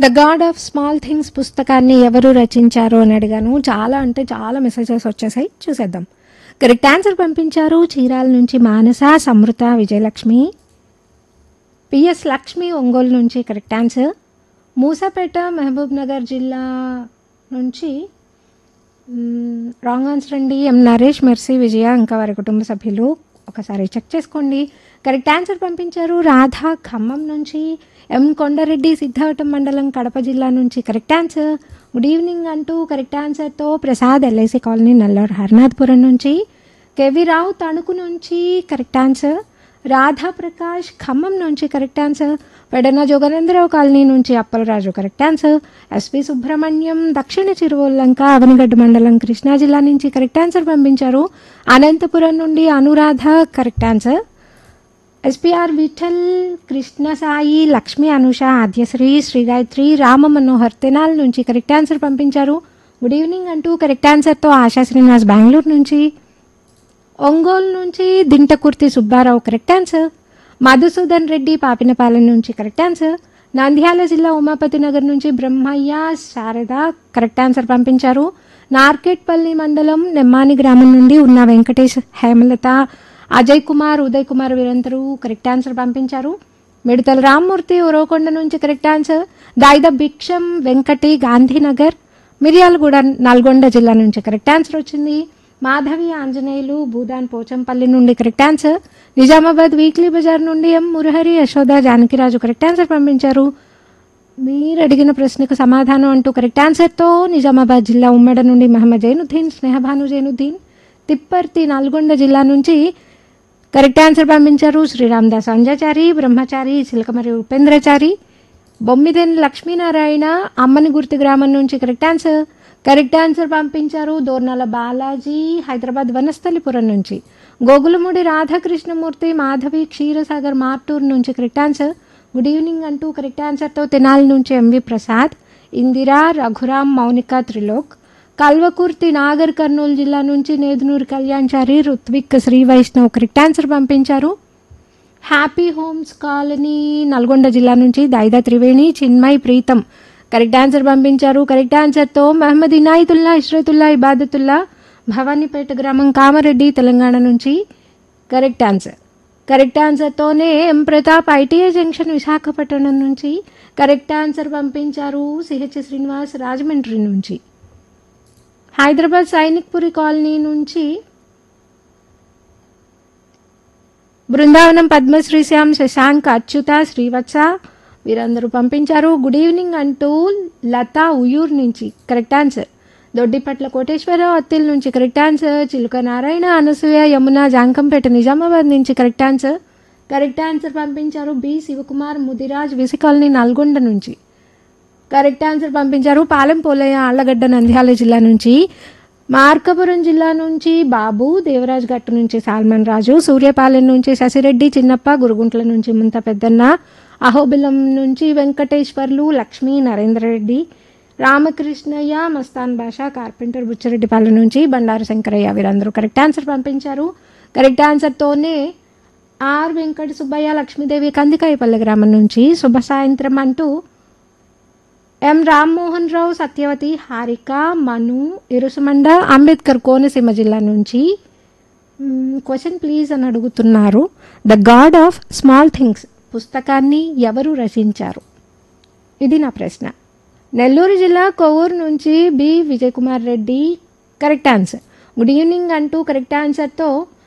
The God of small things పుస్తకాన్ని ఎవరు రచించారు అని అడిగాను. చాలా అంటే చాలా మెసేజెస్ వచ్చేసాయి, చూసేద్దాం. కరెక్ట్ ఆన్సర్ పంపించారు చీరాల నుంచి మానస, సమృత, విజయలక్ష్మి. పిఎస్ లక్ష్మి ఒంగోలు నుంచి కరెక్ట్ ఆన్సర్. మూసాపేట మహబూబ్ నగర్ జిల్లా నుంచి రాంగ్ ఆన్సర్ అండి. ఎం నరేష్, మెర్సీ, విజయ ఇంకా వారి కుటుంబ సభ్యులు. ఒకసారి చెక్ చేసుకోండి. కరెక్ట్ ఆన్సర్ పంపించారు రాధా ఖమ్మం నుంచి. ఎం కొండారెడ్డి, సిద్ధావటం మండలం, కడప జిల్లా నుంచి కరెక్ట్ ఆన్సర్. గుడ్ ఈవినింగ్ అంటూ కరెక్ట్ ఆన్సర్తో ప్రసాద్, ఎల్ఐసి కాలనీ, నల్లూరు, హర్నాథ్పురం నుంచి. కేవి రావు తణుకు నుంచి కరెక్ట్ ఆన్సర్. రాధా ప్రకాష్ ఖమ్మం నుంచి correct answer. Pedana Joganendra Rao colony నుంచి Appalaraju correct answer. SP Subrahmanyam దక్షిణ చిరువల్లంక, అవనగడ్డ మండలం, కృష్ణా జిల్లా నుంచి కరెక్ట్ ఆన్సర్ పంపించారు. అనంతపురం నుండి Anuradha correct answer. SPR Vithal, Krishna Sai, Lakshmi, Anusha, Adyasri, Sri Gayatri, Rama Manohar Tenali నుంచి కరెక్ట్ ఆన్సర్ పంపించారు. గుడ్ ఈవినింగ్ అంటూ కరెక్ట్ ఆన్సర్తో ఆశా శ్రీనివాస్ బెంగళూరు నుంచి. ఒంగోలు నుంచి దింటకుర్తి సుబ్బారావు కరెక్ట్ ఆన్సర్. మధుసూదన్ రెడ్డి పాపినపాలెం నుంచి కరెక్ట్ ఆన్సర్. నంద్యాల జిల్లా ఉమాపతి నగర్ నుంచి బ్రహ్మయ్య, శారద కరెక్ట్ ఆన్సర్ పంపించారు. నార్కెట్పల్లి మండలం నెమ్మాని గ్రామం నుండి ఉన్న వెంకటేష్, హేమలత, అజయ్ కుమార్, ఉదయ్ కుమార్ వీరందరూ కరెక్ట్ ఆన్సర్ పంపించారు. మిడతల రామ్మూర్తి ఉరవకొండ నుంచి కరెక్ట్ ఆన్సర్. దాయిద భిక్షం వెంకటి, గాంధీనగర్, మిర్యాలగూడ, నల్గొండ జిల్లా నుంచి కరెక్ట్ ఆన్సర్ వచ్చింది. మాధవి, ఆంజనేయులు, భూదాన్ పోచంపల్లి నుండి correct answer. Nizamabad weekly Bazar నుండి ఎం మురహరి, యశోద, జానకిరాజు కరెక్ట్ ఆన్సర్ పంపించారు. మీరు అడిగిన ప్రశ్నకు సమాధానం అంటూ కరెక్ట్ ఆన్సర్తో నిజామాబాద్ జిల్లా ఉమ్మడ నుండి మహమ్మద్ జైనుద్దీన్, స్నేహభాను జైనుద్దీన్, తిప్పర్తి, నల్గొండ జిల్లా నుంచి కరెక్ట్ ఆన్సర్ పంపించారు. శ్రీరామదాస్ అంజాచారి, బ్రహ్మచారి, చిలకమరి ఉపేంద్రచారి, బొమ్మిదేని లక్ష్మీనారాయణ, అమ్మని గుర్తి గ్రామం నుంచి కరెక్ట్ ఆన్సర్. కరెక్ట్ ఆన్సర్ పంపించారు దోర్నాల బాలాజీ, హైదరాబాద్ వనస్థలిపురం నుంచి. గోగులమూడి రాధాకృష్ణమూర్తి, మాధవి, క్షీరసాగర్, మార్టూర్ నుంచి కరెక్ట్ ఆన్సర్. గుడ్ ఈవినింగ్ అంటూ కరెక్ట్ ఆన్సర్తో తెనాలి నుంచి ఎంవి ప్రసాద్, ఇందిరా, రఘురాం, మౌనిక, త్రిలోక్. కల్వకుర్తి, నాగర్ కర్నూలు జిల్లా నుంచి నేదునూరు కళ్యాణ్చారి, రుత్విక్, శ్రీ వైష్ణవ్ కరెక్ట్ ఆన్సర్ పంపించారు. హ్యాపీ హోమ్స్ కాలనీ, నల్గొండ జిల్లా నుంచి దాయిదా త్రివేణి, చిన్మయ్, ప్రీతం కరెక్ట్ ఆన్సర్ పంపించారు. కరెక్ట్ ఆన్సర్తో మహమ్మద్ ఇనాయతుల్లా, ఇష్రతుల్లా, ఇబాదతుల్లా, భవానీపేట గ్రామం, కామారెడ్డి, తెలంగాణ నుంచి కరెక్ట్ ఆన్సర్. కరెక్ట్ ఆన్సర్తోనే ఎం ప్రతాప్, ఐటీఐ జంక్షన్, విశాఖపట్నం నుంచి కరెక్ట్ ఆన్సర్ పంపించారు. సిహెచ్ శ్రీనివాస్, రాజమండ్రి నుంచి. హైదరాబాద్ సైనిక్పురి కాలనీ నుంచి బృందావనం, పద్మశ్రీ, శ్యామ్, శశాంక్, అచ్యుత, శ్రీవత్స వీరందరూ పంపించారు. గుడ్ ఈవినింగ్ అంటూ లత ఉయ్యూరు నుంచి కరెక్ట్ ఆన్సర్. దొడ్డిపట్ల కోటేశ్వరరావు, అత్తిల్ నుంచి కరెక్ట్ ఆన్సర్. చిలుక నారాయణ, అనసూయ, యమున, జాంకంపేట, నిజామాబాద్ నుంచి కరెక్ట్ ఆన్సర్. కరెక్ట్ ఆన్సర్ పంపించారు. B Shivakumar, Mudiraj, VC colony, Nalgonda నుంచి కరెక్ట్ ఆన్సర్ పంపించారు. పాలెం పోలయ్య, ఆళ్లగడ్డ, నంద్యాల జిల్లా నుంచి. మార్కపురం జిల్లా నుంచి బాబు, దేవరాజ్ గట్టు నుంచి సాల్మన్ రాజు, సూర్యపాలెం నుంచి శశిరెడ్డి, చిన్నప్ప, గురుగుంట్ల నుంచి ముంత పెద్దన్న, అహోబిలం నుంచి వెంకటేశ్వర్లు, లక్ష్మీ, నరేంద్రరెడ్డి, రామకృష్ణయ్య, మస్తాన్ బాషా, కార్పెంటర్, బుచ్చిరెడ్డిపాలెం నుంచి బండారు శంకరయ్య వీరందరూ కరెక్ట్ ఆన్సర్ పంపించారు. కరెక్ట్ ఆన్సర్తోనే ఆర్ వెంకట సుబ్బయ్య, లక్ష్మీదేవి, కందికాయపల్లె గ్రామం నుంచి శుభ సాయంత్రం అంటూ ఎం రామ్మోహన్ రావు, సత్యవతి, హారిక, మను, ఇరుసుమండ, అంబేద్కర్, కోనసీమ జిల్లా నుంచి క్వశ్చన్ ప్లీజ్ అని అడుగుతున్నారు. The God of small things పుస్తకాన్ని ఎవరు రచించారు? ఇది నా ప్రశ్న. నెల్లూరు జిల్లా కొవ్వూరు నుంచి B Vijayakumar Reddy correct answer. Good evening అంటూ కరెక్ట్ ఆన్సర్తో